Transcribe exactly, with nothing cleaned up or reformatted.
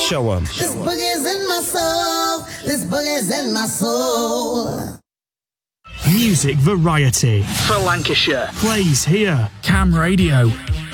Show 'em. This boogie's in my soul. This boogie's in my soul. Music variety for Lancashire plays here. Cam Radio.